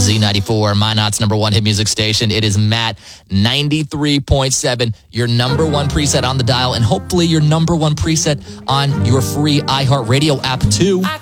Z94, Minot's number one hit music station. It is Matt 93.7, your number one preset on the dial, and hopefully your number one preset on your free iHeartRadio app too.